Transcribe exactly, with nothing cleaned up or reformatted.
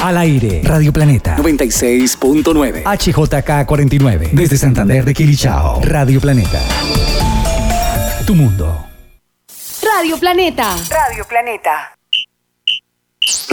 Al aire, Radio Planeta noventa y seis punto nueve. H J K cuarenta y nueve. Desde Santander de Quilichao. Radio Planeta. Tu mundo. Radio Planeta. Radio Planeta.